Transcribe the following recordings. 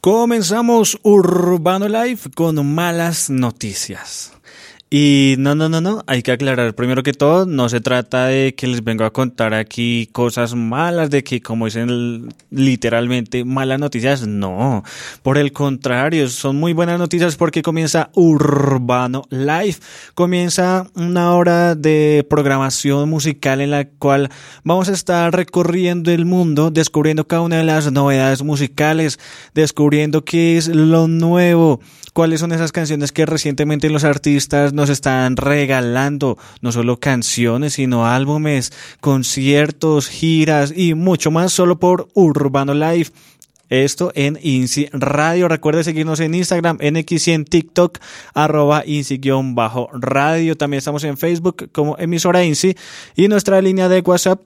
Comenzamos Urbano Live con malas noticias. Y no, hay que aclarar primero que todo, no se trata de que les vengo a contar aquí cosas malas, de que como dicen literalmente malas noticias, no, por el contrario, son muy buenas noticias porque comienza Urbano Live, comienza una hora de programación musical en la cual vamos a estar recorriendo el mundo, descubriendo cada una de las novedades musicales, descubriendo qué es lo nuevo, cuáles son esas canciones que recientemente los artistas nos están regalando, no solo canciones, sino álbumes, conciertos, giras y mucho más solo por Urbano Live. Esto en INSI Radio. Recuerde seguirnos en Instagram, NX y en TikTok, @INSI_radio. También estamos en Facebook como emisora INSI y nuestra línea de WhatsApp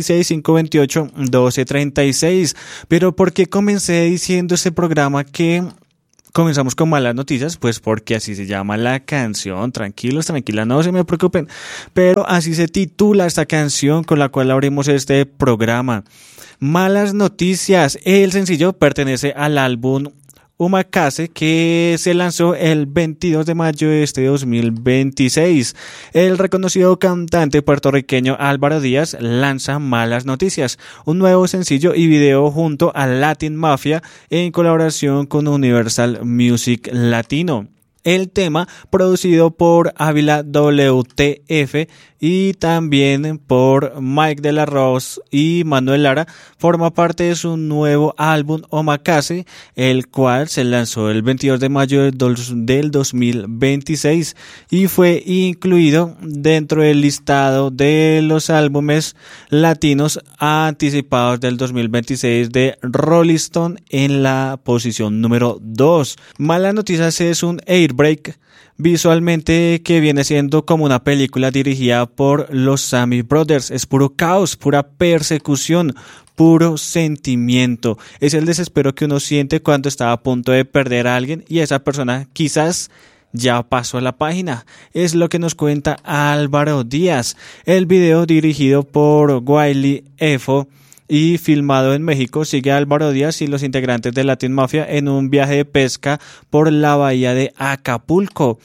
316-528-1236. Pero ¿por qué comencé diciendo este programa que comenzamos con malas noticias? Pues porque así se llama la canción. Tranquilos, tranquilas, no se me preocupen. Pero así se titula esta canción con la cual abrimos este programa. Malas noticias. El sencillo pertenece al álbum Omakase, que se lanzó el 22 de mayo de este 2026. El reconocido cantante puertorriqueño Álvaro Díaz lanza Malas Noticias, un nuevo sencillo y video junto a Latin Mafia en colaboración con Universal Music Latino. El tema, producido por Ávila WTF y también por Mike de la Roz y Manuel Lara, forma parte de su nuevo álbum Omakase, el cual se lanzó el 22 de mayo del 2026 y fue incluido dentro del listado de los álbumes latinos anticipados del 2026 de Rolling Stone en la posición número 2. Malas Noticias es un airbreak visualmente que viene siendo como una película dirigida por los Sammy Brothers. Es puro caos, pura persecución, puro sentimiento. Es el desespero que uno siente cuando está a punto de perder a alguien y esa persona quizás ya pasó a la página. Es lo que nos cuenta Álvaro Díaz. El video, dirigido por Wiley Efo y filmado en México, sigue a Álvaro Díaz y los integrantes de Latin Mafia en un viaje de pesca por la bahía de Acapulco.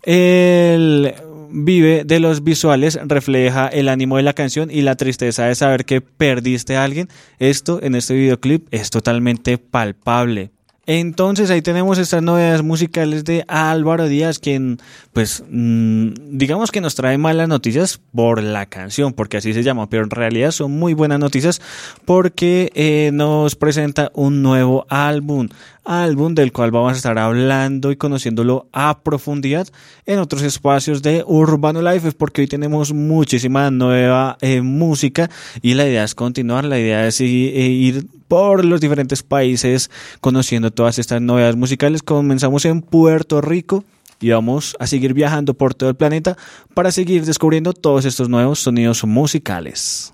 El vive de los visuales refleja el ánimo de la canción y la tristeza de saber que perdiste a alguien. Esto en este videoclip es totalmente palpable. Entonces ahí tenemos estas novedades musicales de Álvaro Díaz, quien pues digamos que nos trae malas noticias por la canción, porque así se llama, pero en realidad son muy buenas noticias porque nos presenta un nuevo álbum del cual vamos a estar hablando y conociéndolo a profundidad en otros espacios de Urbano Life, porque hoy tenemos muchísima nueva música y la idea es continuar, la idea es ir por los diferentes países conociendo todas estas novedades musicales. Comenzamos en Puerto Rico y vamos a seguir viajando por todo el planeta para seguir descubriendo todos estos nuevos sonidos musicales.